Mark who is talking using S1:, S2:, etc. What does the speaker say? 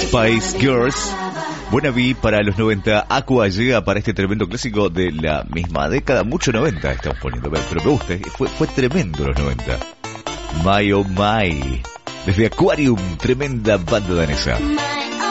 S1: Spice Girls. Buena Vi para los 90. Aqua llega para este tremendo clásico de la misma década. Mucho 90 estamos poniendo, pero me gusta. Fue tremendo los 90. My oh my. Desde Aquarium, tremenda banda danesa.